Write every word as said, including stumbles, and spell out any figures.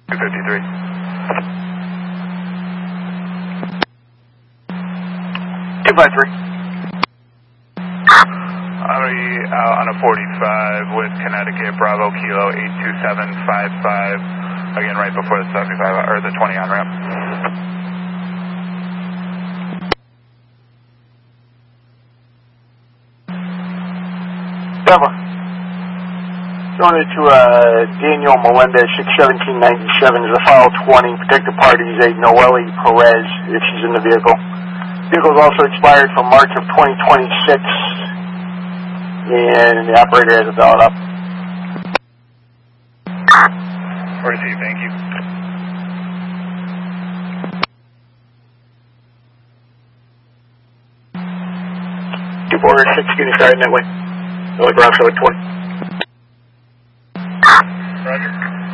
two fifty-three. two five three. Already out on a forty-five with Connecticut, Bravo, Kilo eight two seven five five. Again, right before the seventy-five, or the twenty on ramp. Bravo. Going to uh, Daniel Melendez, six seventeen ninety-seven is a file twenty. Protected parties, a Noelle Perez, if she's in the vehicle. Vehicle is also expired from March of twenty twenty-six, and the operator has a valid up. Receive, thank you. Two four six, getting started that way. Only ground seven twenty. Roger.